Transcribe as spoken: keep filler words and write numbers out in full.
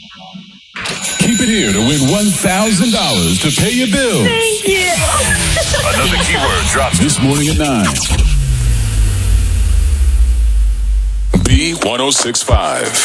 Keep it here to win one thousand dollars to pay your bills. Thank you. Another keyword drops This morning at nine. B one oh six point five.